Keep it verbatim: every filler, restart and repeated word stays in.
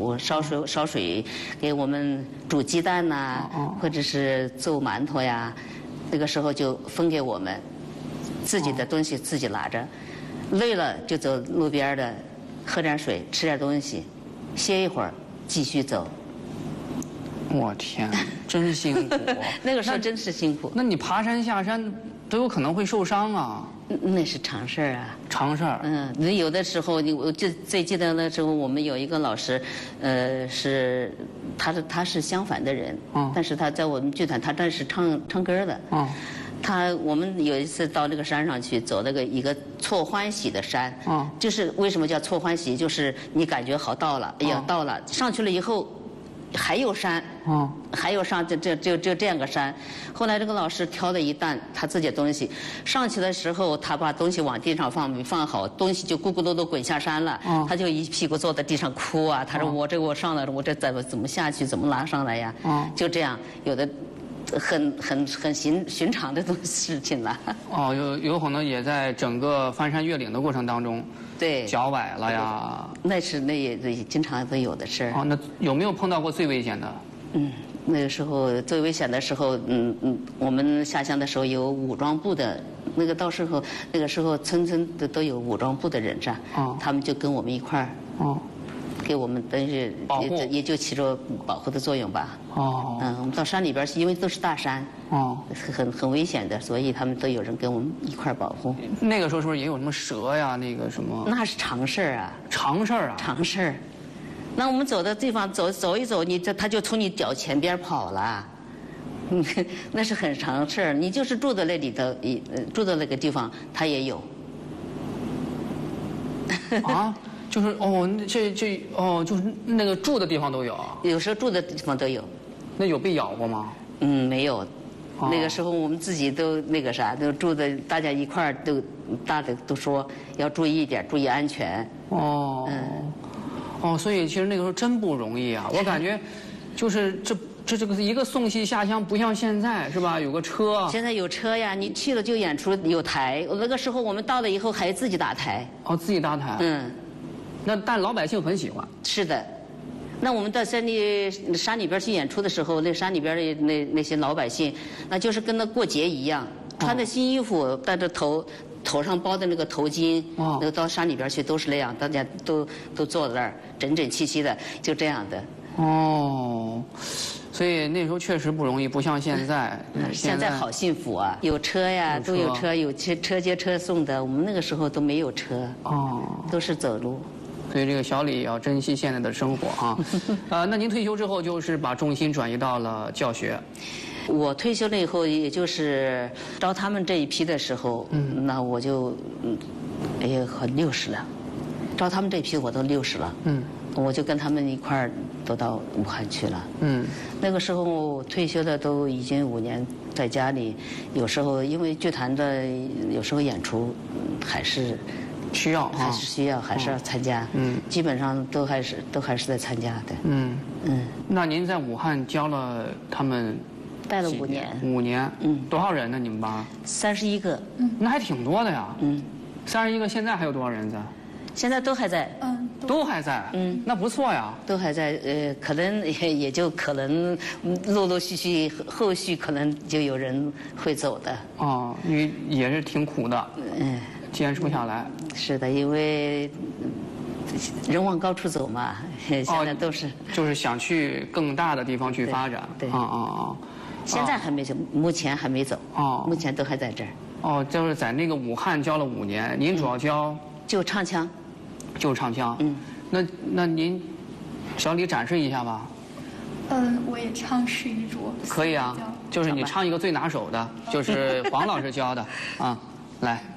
府烧水烧水给我们煮鸡蛋呐、 哦哦， 或者是做馒头呀，那个时候就分给我们，自己的东西自己拿着，累了就走路边的，喝点水，吃点东西，歇一会儿，继续走。 我天，真辛苦。 那个时候真是辛苦。 那你爬山下山都有可能会受伤啊。 那是常事儿啊， 常事儿。 嗯，你有的时候，你我就最记得那时候，我们有一个老师，呃，是他是他是相反的人， 嗯， 但是他在我们剧团，他这是唱唱歌的， 嗯， 他我们有一次到那个山上去走那个一个错欢喜的山， 嗯， 就是为什么叫错欢喜，就是你感觉好到了，哎呀到了，上去了以后。还有山， 嗯， 还有上这这就就这样个山。后来这个老师挑了一担他自己的东西，上去的时候他把东西往地上放，没放好，东西就咕咕噜噜滚下山了。 嗯， 他就一屁股坐在地上哭啊，他说我这我上来了，我这怎么怎么下去，怎么拿上来呀？ 嗯， 就这样，有的很很很寻寻常的东事情了。 哦，有有可能也在整个翻山越岭的过程当中。 对， 脚崴了呀， 那是那也也经常都有的事儿。 哦，那有没有碰到过最危险的？ 嗯，那个时候最危险的时候，嗯嗯，我们下乡的时候有武装部的，那个到时候那个时候村村的都有武装部的人是吧？ 哦， 他们就跟我们一块儿， 哦， 给我们等于也也就起着保护的作用吧。 哦， 嗯，我们到山里边去，因为都是大山， 哦， 很很危险的，所以他们都有人跟我们一块儿保护。 那个时候是不是也有什么蛇呀？那个什么？ 那是常事儿啊， 常事儿啊， 常事儿。那我们走的地方走走一走，你这他就从你脚前边跑了，嗯，那是很常事儿。你就是住在那里头，一住在那个地方，他也有。 啊，就是哦，这这哦，就是那个住的地方都有。 有时候住的地方都有。 那有被咬过吗？ 嗯，没有。 哦， 那个时候我们自己都那个啥，都住的，大家一块儿都大的都说要注意一点，注意安全。 哦， 嗯， 哦，所以其实那个时候真不容易啊！我感觉，就是这这这个一个送戏下乡，不像现在是吧？有个车。 现在有车呀，你去了就演出有台。那个时候我们到了以后还自己打台。 哦，自己搭台。 嗯， 那但老百姓很喜欢。 是的。那我们到山里山里边去演出的时候，那山里边的那那些老百姓，那就是跟那过节一样，穿着新衣服，戴着头头上包的那个头巾， 哦， 那个到山里边去都是那样，大家都都坐在那儿，整整齐齐的，就这样的。 哦，所以那时候确实不容易，不像现在。 嗯，现在好幸福啊，有车呀，都有车，有车车接车送的。我们那个时候都没有车， 哦， 都是走路。 所以这个小李要珍惜现在的生活啊。呃，那您退休之后就是把重心转移到了教学。 我退休了以后，也就是招他们这一批的时候，嗯，那我就嗯，哎呀，六十了。招他们这批我都六十了，嗯，我就跟他们一块儿都到武汉去了，嗯。那个时候退休了，都已经五年，在家里，有时候因为剧团的有时候演出还是。 需要还是需要，还是要参加。嗯，基本上都还是都还是在参加的。嗯嗯。那您在武汉教了他们？ 带了五年。 五年。嗯。多少人呢？你们班？ 三十一个。 嗯。那还挺多的呀。嗯。三十一个，现在还有多少人在？ 现在都还在。 嗯。都还在。嗯。那不错呀。 都还在，呃，可能也也就可能陆陆续续后续可能就有人会走的。 哦，因为也是挺苦的。嗯。坚持不下来。 是的，因为人往高处走嘛，现在都是、哦、 就是想去更大的地方去发展。 对， 啊啊啊！ 现在还没走，目前还没走。哦，目前都还在这儿。 哦，就是在那个武汉教了五年，您主要教、嗯、 就唱腔， 就唱腔。嗯，那那您小李展示一下吧。 嗯，我也唱示一桌。 可以啊，就是你唱一个最拿手的，就是黄老师教的啊，来。